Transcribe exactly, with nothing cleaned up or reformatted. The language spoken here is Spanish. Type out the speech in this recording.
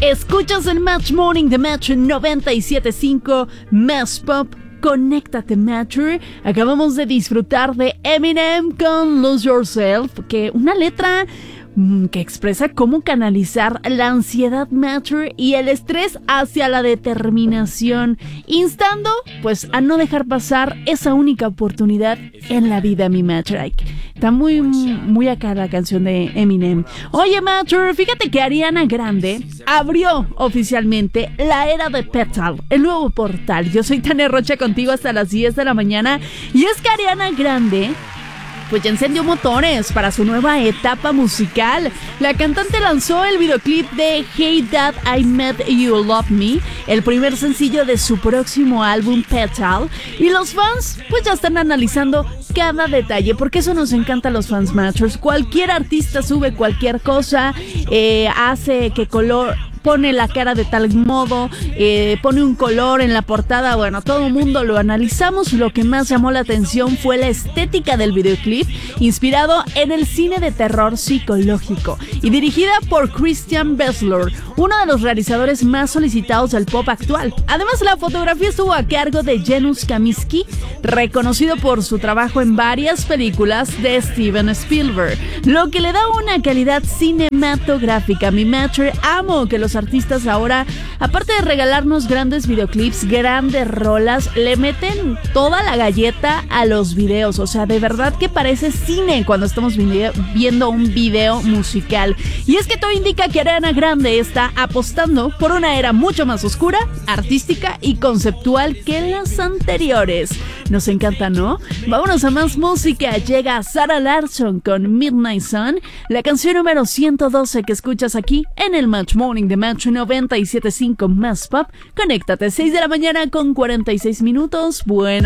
Escuchas el Match Morning de Match noventa y siete punto cinco Más Pop. Conéctate, Matcher. Acabamos de disfrutar de Eminem con Lose Yourself, que una letra mmm, que expresa cómo canalizar la ansiedad, Matcher, y el estrés hacia la determinación, instando pues a no dejar pasar esa única oportunidad en la vida, mi Matcher. Está muy, muy acá la canción de Eminem. Oye, Matcher, fíjate que Ariana Grande abrió oficialmente la era de Petal, el nuevo portal. Yo soy Tania Rocha contigo hasta las diez de la mañana. Y es que Ariana Grande pues ya encendió motores para su nueva etapa musical. La cantante lanzó el videoclip de Hey That I Met You Love Me, el primer sencillo de su próximo álbum Petal, y los fans pues ya están analizando cada detalle, porque eso nos encanta a los fans, Matchers. Cualquier artista sube cualquier cosa, eh, hace que color... pone la cara de tal modo, eh, pone un color en la portada. Bueno, todo el mundo lo analizamos. Lo que más llamó la atención fue la estética del videoclip, inspirado en el cine de terror psicológico y dirigida por Christian Bessler, uno de los realizadores más solicitados del pop actual. Además, la fotografía estuvo a cargo de Janusz Kaminski, reconocido por su trabajo en varias películas de Steven Spielberg, lo que le da una calidad cinematográfica. Mi Matcher, amo que los artistas ahora, aparte de regalarnos grandes videoclips, grandes rolas, le meten toda la galleta a los videos. O sea, de verdad que parece cine cuando estamos video, viendo un video musical. Y es que todo indica que Ariana Grande está apostando por una era mucho más oscura, artística y conceptual que las anteriores. Nos encanta, ¿no? Vámonos a más música. Llega Sarah Larsson con Midnight Sun, la canción número ciento doce que escuchas aquí en el Match Morning de Match noventa y siete punto cinco Más Pop. Conéctate, seis de la mañana con cuarenta y seis minutos. Bueno.